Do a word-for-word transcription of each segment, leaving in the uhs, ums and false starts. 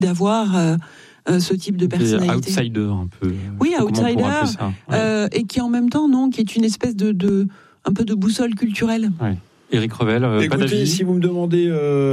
d'avoir euh, euh, ce type de personnalité. Outsider un peu. Oui, outsider, ouais. euh, et qui en même temps, non, qui est une espèce de, de un peu de boussole culturelle. Ouais. Éric Revel, euh, Écoutez, pas d'avis. Si vous me demandez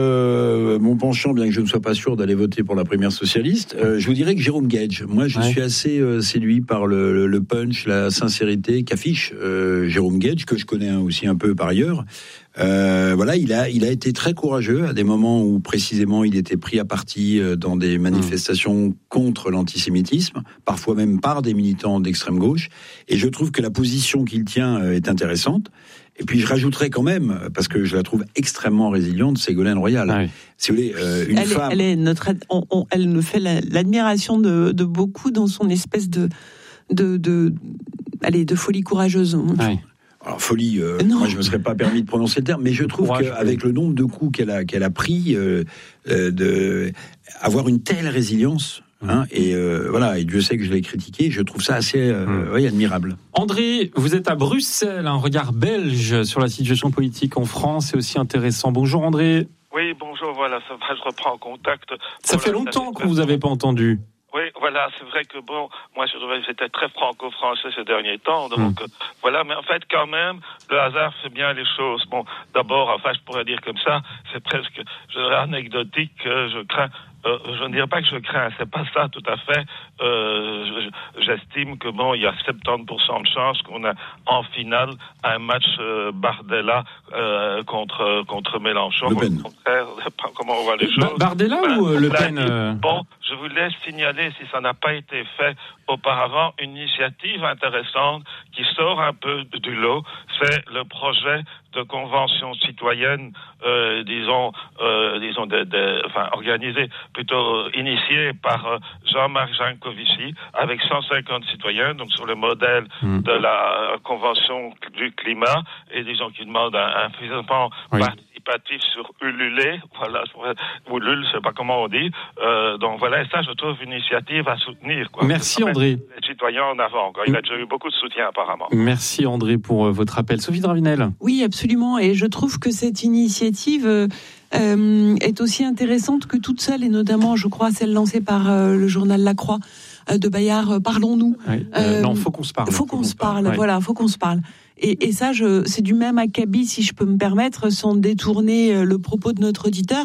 euh, mon penchant, bien que je ne sois pas sûr d'aller voter pour la primaire socialiste, euh, je vous dirais que Jérôme Gage. Moi, je ouais. suis assez euh, séduit par le, le punch, la sincérité qu'affiche euh, Jérôme Gage, que je connais aussi un peu par ailleurs. Euh, voilà, il a, il a été très courageux à des moments où précisément il était pris à partie dans des manifestations mmh. contre l'antisémitisme, parfois même par des militants d'extrême gauche. Et je trouve que la position qu'il tient est intéressante. Et puis je rajouterais quand même, parce que je la trouve extrêmement résiliente, Ségolène Royal. Oui. Si vous voulez, euh, une elle femme. Est, elle, est notre, on, on, elle nous fait la, l'admiration de, de beaucoup dans son espèce de, de, de, allez, de folie courageuse. Oui. Alors folie, euh, moi je me serais pas permis de prononcer le terme, mais je trouve Courage, qu'avec oui. le nombre de coups qu'elle a, qu'elle a pris, euh, euh, de avoir une telle résilience. Hein, et euh, voilà, et Dieu sait que je l'ai critiqué, je trouve ça assez euh, mmh. oui, admirable. André, vous êtes à Bruxelles, un regard belge sur la situation politique en France, c'est aussi intéressant. Bonjour André. Oui, bonjour, voilà, ça va, je reprends contact. Ça fait longtemps qu'on vous avait pas entendu. Oui, voilà, c'est vrai que bon, moi je trouvais que j'étais très franco-français ces derniers temps, donc mmh. euh, voilà, mais en fait quand même, le hasard fait bien les choses. Bon, d'abord, enfin je pourrais dire comme ça, c'est presque, je dirais anecdotique, euh, je crains, euh, je ne dirais pas que je crains, c'est pas ça tout à fait, euh, je, j'estime que bon, il y a soixante-dix pour cent de chances qu'on a en finale un match euh, Bardella euh, contre, contre Mélenchon. Le Pen. Au contraire, comment on voit les choses. Bardella ben, ou euh, Le Pen euh... Bon, je vous laisse signaler, si ça n'a pas été fait auparavant, une initiative intéressante qui sort un peu du lot, c'est le projet de convention citoyenne, euh, disons, euh, disons, de, de, enfin, organisé, plutôt initié par euh, Jean-Marc Jancovici, avec cent cinquante citoyens, donc sur le modèle mmh. de la convention du climat, et disons qui demande un, un financement oui. participatif sur Ulule, voilà, ou Ulule, je sais pas comment on dit, euh, donc voilà, et ça, je trouve une initiative à soutenir, quoi. Merci André. Les citoyens en avant, quoi. Il a déjà eu beaucoup de soutien, apparemment. Merci André pour euh, votre appel. Sophie Dravinel. Oui, absolument, et je trouve que cette initiative euh, euh, est aussi intéressante que toute seule, et notamment, je crois, celle lancée par euh, le journal La Croix euh, de Bayard, euh, Parlons-nous. Oui, euh, euh, non, faut qu'on se parle. Faut, faut qu'on, qu'on se parle, parle. voilà, faut qu'on se parle. Et, et ça, je, c'est du même acabit, si je peux me permettre, sans détourner le propos de notre auditeur.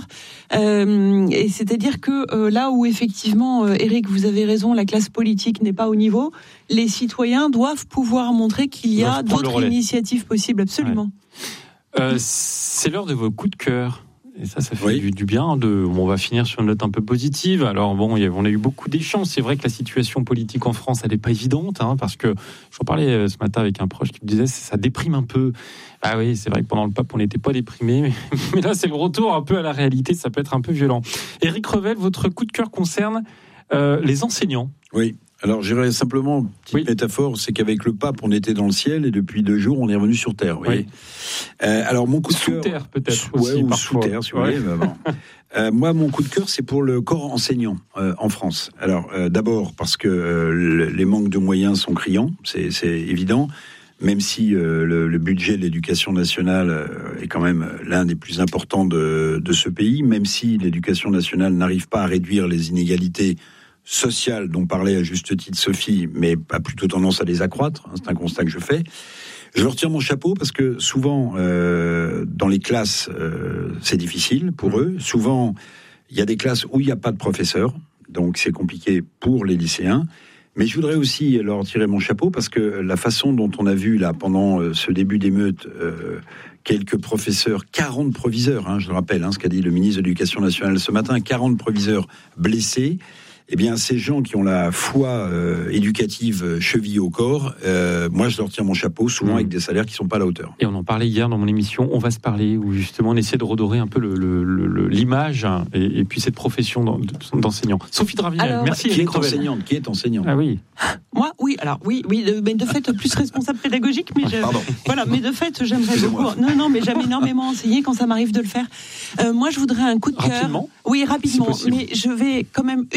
Euh, et c'est-à-dire que euh, là où effectivement, euh, Éric, vous avez raison, la classe politique n'est pas au niveau, les citoyens doivent pouvoir montrer qu'il y a d'autres initiatives possibles, absolument. Ouais. Euh, c'est l'heure de vos coups de cœur. Et ça, ça fait oui. du, du bien. De, on va finir sur une note un peu positive. Alors bon, y a, on a eu beaucoup d'échanges. C'est vrai que la situation politique en France, elle n'est pas évidente, hein, parce que j'en parlais ce matin avec un proche qui me disait, ça déprime un peu. Ah oui, c'est vrai que pendant le pape, on n'était pas déprimé, mais, mais là, c'est le retour un peu à la réalité. Ça peut être un peu violent. Éric Revel, votre coup de cœur concerne euh, les enseignants. Oui. Alors, je dirais simplement, une petite oui. métaphore, c'est qu'avec le pape, on était dans le ciel et depuis deux jours, on est revenu sur terre. Vous voyez. Oui. Euh, alors, mon coup de cœur. Sous terre, peut-être. Sous, aussi, ouais, ou parfois. sous terre, si vous ouais. voulez. Bon. euh, moi, mon coup de cœur, c'est pour le corps enseignant euh, en France. Alors, euh, d'abord, parce que euh, le, les manques de moyens sont criants, c'est, c'est évident. Même si euh, le, le budget de l'éducation nationale euh, est quand même l'un des plus importants de, de ce pays, même si l'éducation nationale n'arrive pas à réduire les inégalités sociales dont parlait à juste titre Sophie, mais a plutôt tendance à les accroître, hein, c'est un constat que je fais. Je leur tire mon chapeau parce que souvent, euh, dans les classes, euh, c'est difficile pour mmh. eux. Souvent, il y a des classes où il n'y a pas de professeurs, donc c'est compliqué pour les lycéens. Mais je voudrais aussi leur tirer mon chapeau parce que la façon dont on a vu là pendant euh, ce début d'émeute euh, quelques professeurs, quarante proviseurs, hein, je le rappelle, hein, ce qu'a dit le ministre de l'Éducation nationale ce matin, quarante proviseurs blessés. Eh bien, ces gens qui ont la foi euh, éducative chevillée au corps, euh, moi, je leur tire mon chapeau, souvent mmh. avec des salaires qui ne sont pas à la hauteur. Et on en parlait hier dans mon émission, On va se parler, où justement on essaie de redorer un peu le, le, le, l'image hein, et, et puis cette profession d'enseignant. Sophie Dravinel, alors, merci. Qui est enseignante Qui est enseignante Ah oui. Moi, oui, alors oui, oui, de, mais de fait, plus responsable pédagogique, mais je, Pardon. Voilà, mais de fait, j'aimerais beaucoup. Non, non, mais j'aime énormément enseigner quand ça m'arrive de le faire. Euh, moi, je voudrais un coup de cœur. Rapidement. Oui, rapidement, mais je vais quand même une minute.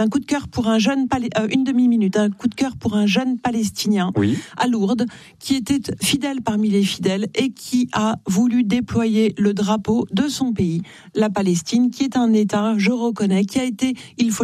un coup de cœur pour un jeune, euh, une demi-minute, un coup de cœur pour un jeune Palestinien oui. à Lourdes, qui était fidèle parmi les fidèles et qui a voulu déployer le drapeau de son pays, la Palestine, qui est un État, je reconnais, qui a été, il faut